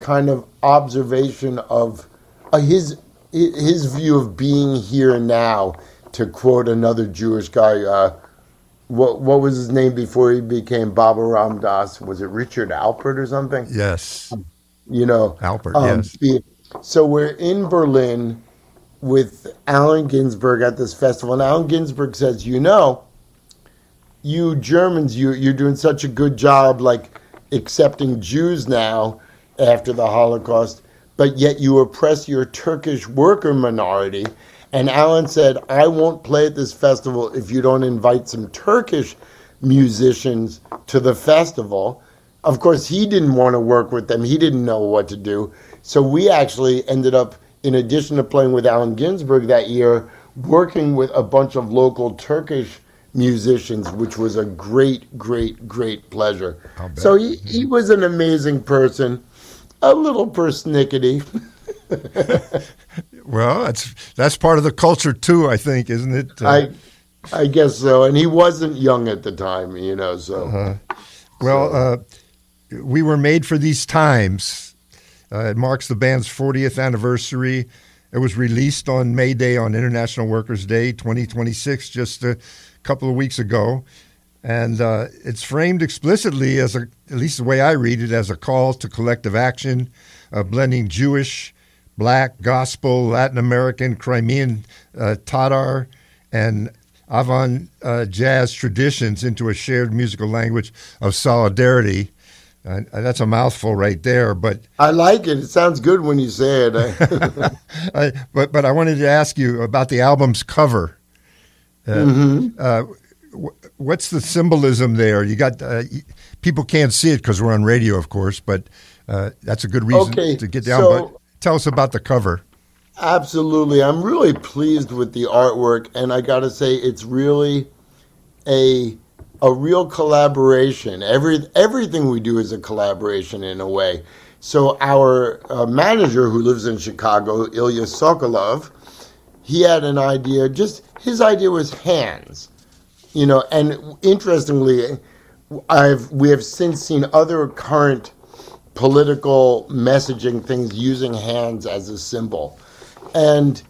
kind of observation of his view of being here now. To quote another Jewish guy, what was his name before he became Baba Ram Das? Was it Richard Alpert or something? Yes. You know, Alpert, yes. So we're in Berlin with Allen Ginsberg at this festival, and Allen Ginsberg says, you Germans, you're doing such a good job, like accepting Jews now after the Holocaust, but yet you oppress your Turkish worker minority. And Alan said, I won't play at this festival if you don't invite some Turkish musicians to the festival. Of course, he didn't want to work with them. He didn't know what to do. So we actually ended up, in addition to playing with Allen Ginsberg that year, working with a bunch of local Turkish musicians, which was a great, great, great pleasure. So he was an amazing person, a little persnickety. Well, that's part of the culture too, I think, isn't it? I guess so. And he wasn't young at the time, so. We were made for these times. It marks the band's 40th anniversary. It was released on May Day, on International Workers' Day, 2026, just a couple of weeks ago. And it's framed explicitly as at least the way I read it, as a call to collective action, blending Jewish, Black, gospel, Latin American, Crimean, Tatar, and avant-jazz traditions into a shared musical language of solidarity. That's a mouthful right there, but I like it. It sounds good when you say it. But I wanted to ask you about the album's cover. What's the symbolism there? You got people can't see it because we're on radio, of course, but that's a good reason to get down. But tell us about the cover. Absolutely. I'm really pleased with the artwork, and I got to say it's really a real collaboration. Everything we do is a collaboration in a way. So our manager, who lives in Chicago, Ilya Sokolov, he had an idea. His idea was hands, And interestingly, we have since seen other current political messaging things using hands as a symbol, and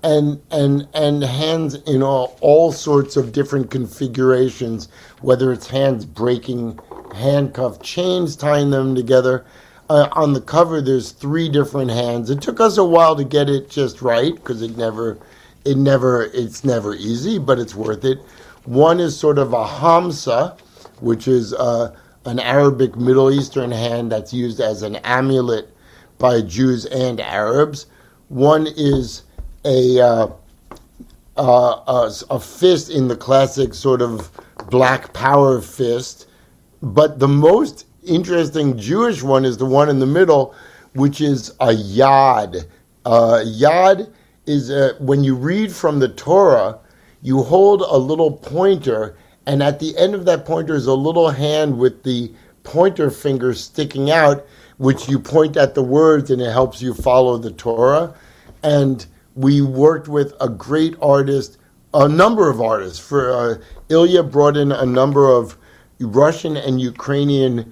hands in all sorts of different configurations, whether it's hands breaking handcuff chains, tying them together. On the cover, there's 3 different hands. It took us a while to get it just right because it's never easy, but it's worth it. One is sort of a hamsa, which is an Arabic Middle Eastern hand that's used as an amulet by Jews and Arabs. One is a fist in the classic sort of Black Power fist. But the most interesting Jewish one is the one in the middle, which is a yad. Yad is when you read from the Torah, you hold a little pointer, and at the end of that pointer is a little hand with the pointer finger sticking out, which you point at the words, and it helps you follow the Torah. And we worked with a great artist, a number of artists. For Ilya brought in a number of Russian and Ukrainian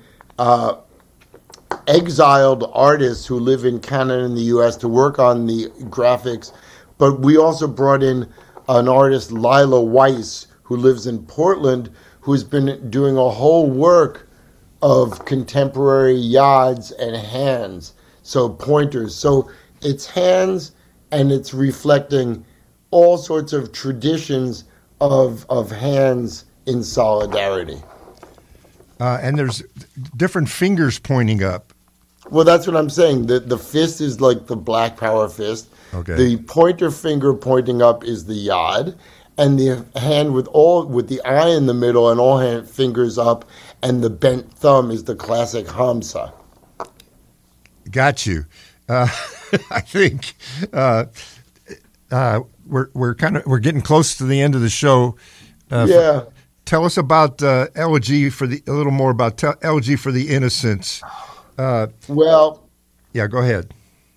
exiled artists who live in Canada and the U.S. to work on the graphics. But we also brought in an artist, Lila Weiss, who lives in Portland, who's been doing a whole work of contemporary yads and hands, so pointers. So it's hands, and it's reflecting all sorts of traditions of hands in solidarity. And there's different fingers pointing up. Well, that's what I'm saying. The fist is like the Black Power fist. Okay. The pointer finger pointing up is the yad, and the hand with the eye in the middle and all hand fingers up, and the bent thumb is the classic hamsa. Got you. I think we're getting close to the end of the show. Yeah. Tell us about Elegy for the Elegy for the Innocents. Well, yeah, go ahead.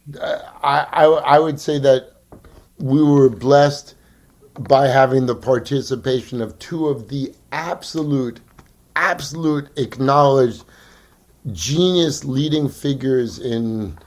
I would say that we were blessed by having the participation of 2 of the absolute acknowledged genius leading figures in